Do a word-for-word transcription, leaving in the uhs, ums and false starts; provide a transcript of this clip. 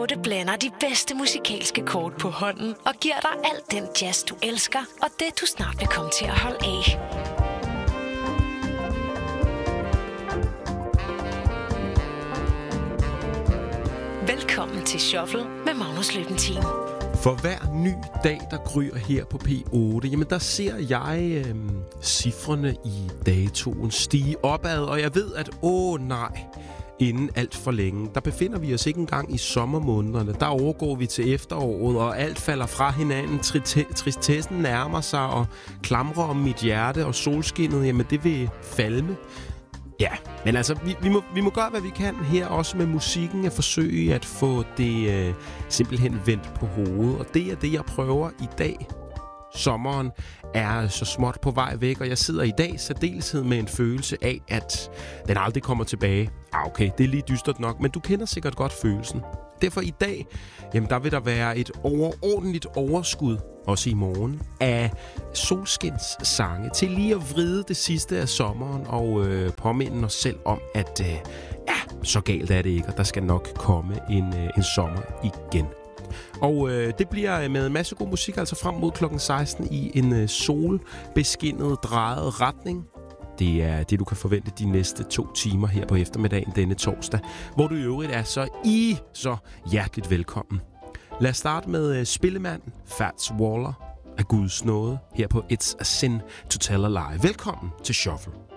otte blander de bedste musikalske kort på hånden og giver dig alt den jazz, du elsker, og det, du snart vil komme til at holde af. Velkommen til Shuffle med Magnus Løbentin. For hver ny dag, der gryer her på P otte, jamen der ser jeg øh, cifrene i datoen stige opad, og jeg ved, at åh nej, inden alt for længe, der befinder vi os ikke engang i sommermånederne. Der overgår vi til efteråret, og alt falder fra hinanden. Trite- tristessen nærmer sig og klamrer om mit hjerte, og solskinnet, jamen det vil falme. Ja, men altså, vi, vi, må, vi må gøre, hvad vi kan her, også med musikken, at forsøge at få det øh, simpelthen vendt på hovedet. Og det er det, jeg prøver i dag. Sommeren er så småt på vej væk, og jeg sidder i dag særdeleshed med en følelse af, at den aldrig kommer tilbage. Ah, okay, det er lige dystert nok, men du kender sikkert godt følelsen. Derfor i dag, jamen der vil der være et overordentligt overskud, også i morgen, af solskinssange til lige at vride det sidste af sommeren og øh, påminde os selv om, at øh, ja, så galt er det ikke, og der skal nok komme en, øh, en sommer igen. Og øh, det bliver med en masse god musik, altså frem mod klokken seksten i en øh, solbeskinnet, drejet retning. Det er det, du kan forvente de næste to timer her på eftermiddagen denne torsdag, hvor du i øvrigt er så i så hjerteligt velkommen. Lad os starte med uh, spillemanden Fats Waller af Guds nåde her på It's a Sin to Tell a Lie. Velkommen til Shuffle.